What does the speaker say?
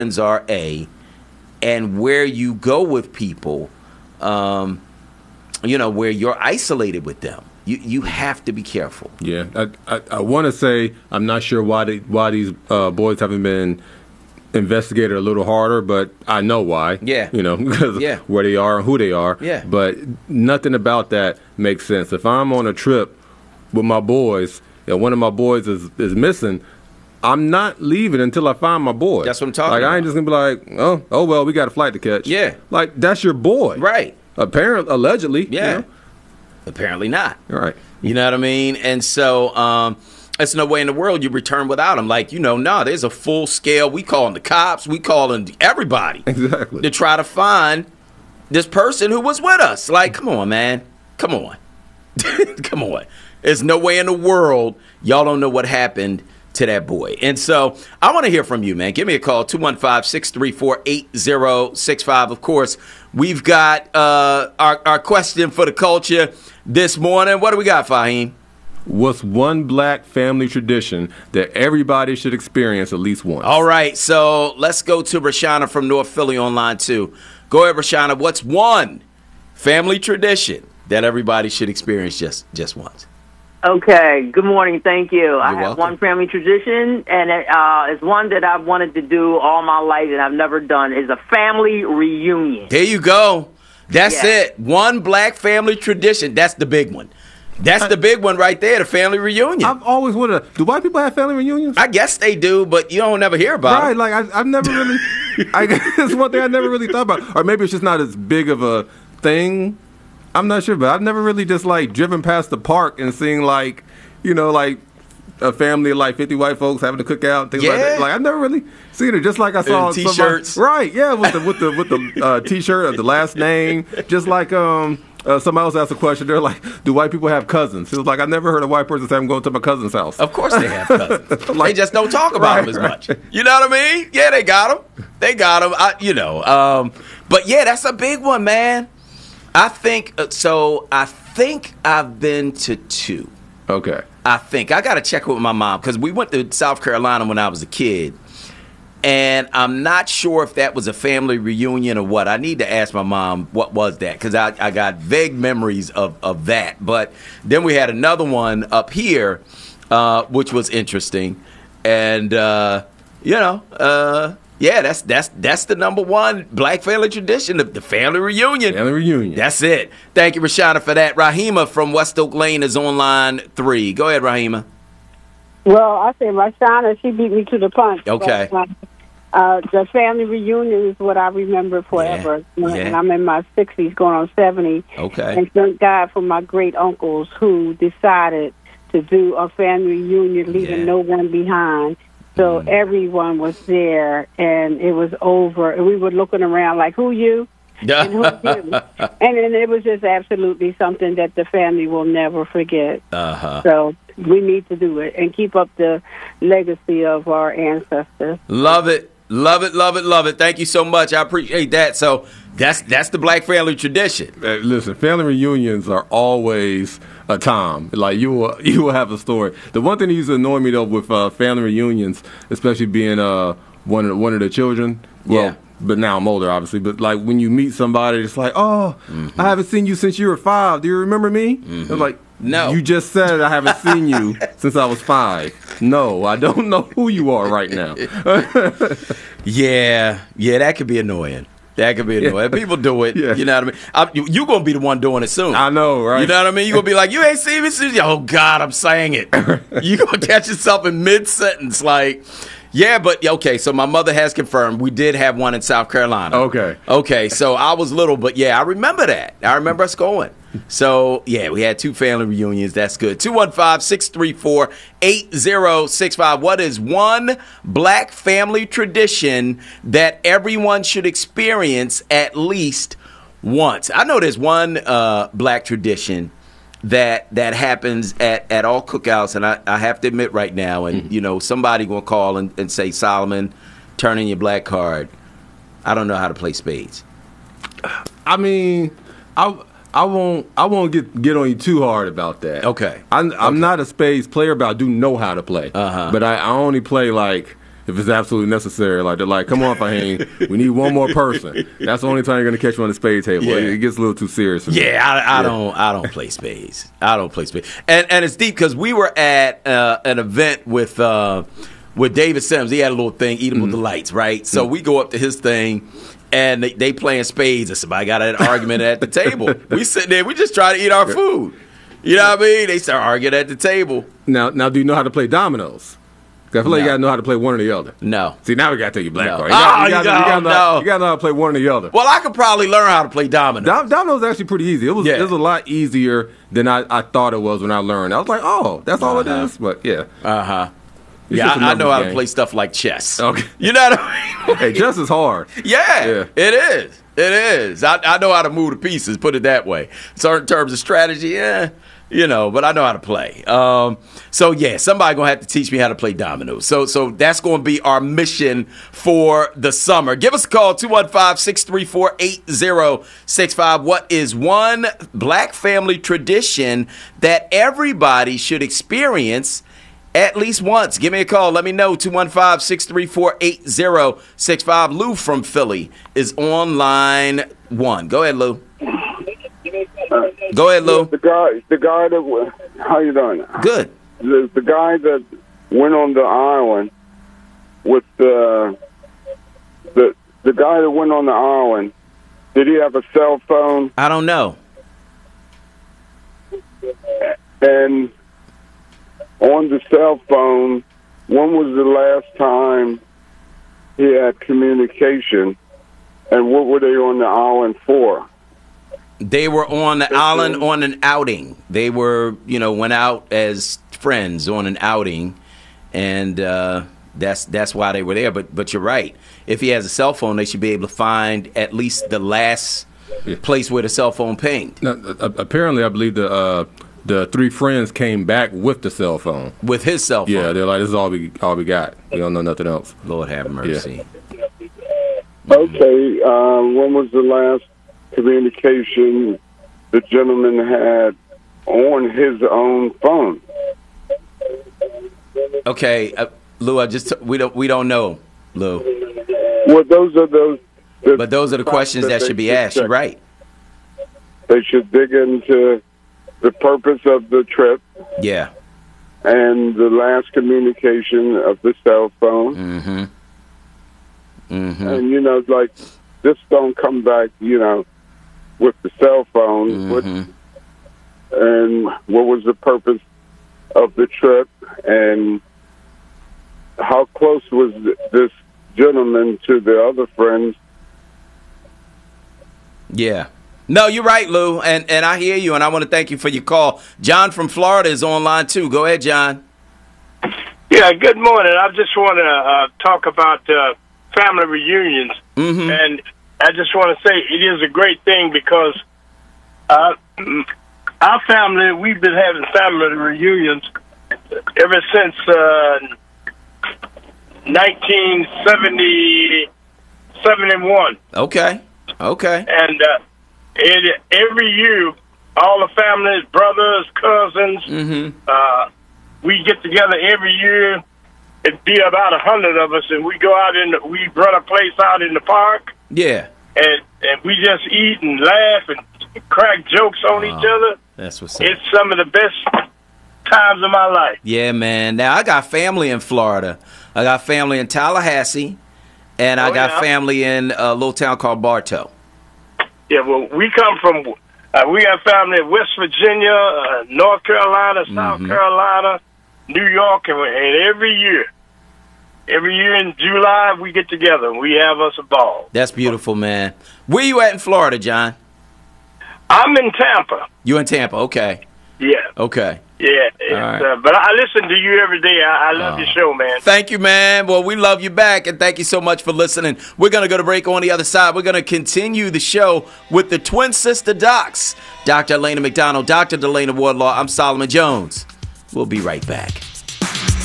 are A, and where you go with people, where you're isolated with them. You have to be careful. Yeah, I want to say I'm not sure why these boys haven't been investigated a little harder, but I know why. Yeah. Because where they are and who they are. Yeah. But nothing about that makes sense. If I'm on a trip with my boys and one of my boys is missing, I'm not leaving until I find my boy. That's what I'm talking about. I ain't just going to be like, oh, well, we got a flight to catch. Yeah. Like, that's your boy. Right. Allegedly. Yeah. Apparently not. All right. You know what I mean? And so there's no way in the world you return without him. Like, there's a full scale. We calling the cops. We calling everybody. Exactly. To try to find this person who was with us. Like, come on, man. Come on. Come on. There's no way in the world y'all don't know what happened to that boy. And so I want to hear from you, man. Give me a call, 215-634-8065. Of course, we've got our question for the culture this morning. What do we got, Fahim? What's one black family tradition that everybody should experience at least once? All right, so let's go to Rashana from North Philly on line 2. Go ahead, Rashana. What's one family tradition that everybody should experience just once? Okay, good morning. Thank you. I have welcome. one family tradition, and it's one that I've wanted to do all my life and I've never done, is a family reunion. There you go. That's it. One black family tradition. That's the big one. That's the big one right there, the family reunion. I've always wondered, do white people have family reunions? I guess they do, but you don't never hear about Right, it. like I've never really, I guess it's one thing I never really thought about. Or maybe it's just not as big of a thing. I'm not sure, but I've never really just driven past the park and seen like a family of 50 white folks having a cookout and things like that. Like I've never really seen it. Just like I saw T-shirts. Right, yeah, with the T-shirt of the last name. Just like somebody else asked a question. They're like, "Do white people have cousins?" It was like I never heard a white person say, "I'm going to my cousin's house." Of course they have cousins. They just don't talk about them as much. You know what I mean? Yeah, they got them. They got them. But yeah, that's a big one, man. I think so. I think I've been to 2. Okay. I got to check with my mom because we went to South Carolina when I was a kid, and I'm not sure if that was a family reunion or what. I need to ask my mom what was that because I got vague memories of that. But then we had another one up here, which was interesting, and that's the number one black family tradition, the family reunion. Family reunion. That's it. Thank you, Rashana, for that. Rahima from West Oak Lane is on line 3. Go ahead, Rahima. Well, I say Rashana, she beat me to the punch. Okay. But, the family reunion is what I remember forever. Yeah. And I'm in my 60s, going on 70. Okay. And thank God for my great uncles who decided to do a family reunion, leaving no one behind. So everyone was there, and it was over. And we were looking around like, who you? And who you? And then it was just absolutely something that the family will never forget. Uh-huh. So we need to do it and keep up the legacy of our ancestors. Love it. Love it, love it, love it. Thank you so much. I appreciate that. So that's the black family tradition. Listen, family reunions are always a time. Like you will have a story. The one thing that used to annoy me though with family reunions, especially being one of the children. Well, but now I'm older, obviously. But like when you meet somebody, it's like, I haven't seen you since you were 5. Do you remember me? It's like, no. You just said I haven't seen you since I was 5. No, I don't know who you are right now. Yeah, that could be annoying. That could be annoying. People do it. Yeah. You know what I mean? You're going to be the one doing it soon. I know, right? You know what I mean? You're going to be like, you ain't seen me since. Oh, God, I'm saying it. You're going to catch yourself in mid-sentence like, yeah, but, okay, so my mother has confirmed we did have one in South Carolina. Okay, so I was little, but, yeah, I remember that. I remember us going. So, yeah, we had 2 family reunions. That's good. 215-634-8065. What is one black family tradition that everyone should experience at least once? I know there's one black tradition that happens at all cookouts, and I have to admit right now, and, somebody going to call and say, Solomon, turn in your black card. I don't know how to play spades. I mean, I won't get on you too hard about that. Okay. I'm not a spades player, but I do know how to play. Uh-huh. But I only play like if it's absolutely necessary. Like they're like, come on, Fahim, we need one more person. That's the only time you're going to catch you on the spade table. Yeah. It gets a little too serious. For me. I don't play spades. I don't play spades. And it's deep because we were at an event with David Sims. He had a little thing, Eatable Delights, right? So we go up to his thing. And they playing spades, and somebody got an argument at the table. We sitting there, we just try to eat our food. You know what I mean? They start arguing at the table. Now, do you know how to play dominoes? 'Cause I feel like you got to know how to play one or the other. No. See, now we got to take your black card. You You got to know how to play one or the other. Well, I could probably learn how to play dominoes. Dominoes is actually pretty easy. It was a lot easier than I thought it was when I learned. I was like, oh, that's all it is? But, yeah. Yeah, I know how to play stuff like chess. Okay. You know what I mean? Hey, chess is hard. Yeah, it is. It is. I know how to move the pieces, put it that way. Certain terms of strategy, but I know how to play. So, somebody going to have to teach me how to play dominoes. So that's going to be our mission for the summer. Give us a call, 215-634-8065. What is one black family tradition that everybody should experience at least once? Give me a call. Let me know. 215-634-8065. Lou from Philly is on line 1. Go ahead, Lou. Go ahead, Lou. The guy that how you doing? Good. The guy that went on the island with the guy that went on the island. Did he have a cell phone? I don't know. And on the cell phone, when was the last time he had communication, and what were they on the island for? They were on the island on an outing. They were, went out as friends on an outing, and that's why they were there. But you're right. If he has a cell phone, they should be able to find at least the last place where the cell phone pinged. Now, apparently, I believe the 3 friends came back with the cell phone. With his cell phone? Yeah, they're like, this is all we got. We don't know nothing else. Lord have mercy. Yeah. Okay, when was the last communication the gentleman had on his own phone? Okay, Lou, we don't know, Lou. Well, those are those the questions that should be asked. You're right. They should dig into the purpose of the trip. Yeah. And the last communication of the cell phone. Mm-hmm. Mm-hmm. And, just don't come back, with the cell phone. Mm-hmm. And what was the purpose of the trip? And how close was this gentleman to the other friends? Yeah. No, you're right, Lou, and I hear you, and I want to thank you for your call. John from Florida is on line 2. Go ahead, John. Yeah, good morning. I just want to talk about family reunions, and I just want to say it is a great thing because our family, we've been having family reunions ever since 1971. Okay. And every year, all the families, brothers, cousins, we get together every year. It'd be about 100 of us, and we go out we run a place out in the park. Yeah. And we just eat and laugh and crack jokes on each other. That's what's up. It's some of the best times of my life. Yeah, man. Now, I got family in Florida. I got family in Tallahassee, and I got family in a little town called Bartow. Yeah, well, we come from, we have family in West Virginia, North Carolina, South Carolina, New York, and every year in July, we get together and we have us a ball. That's beautiful, man. Where you at in Florida, John? I'm in Tampa. You in Tampa? Okay. Yeah. Okay. Yeah. Right. But I listen to you every day. I love your show, man. Thank you, man. Well, we love you back, and thank you so much for listening. We're going to go to break on the other side. We're going to continue the show with the twin sister docs, Dr. Elena McDonald, Dr. Delana Wardlaw. I'm Solomon Jones. We'll be right back.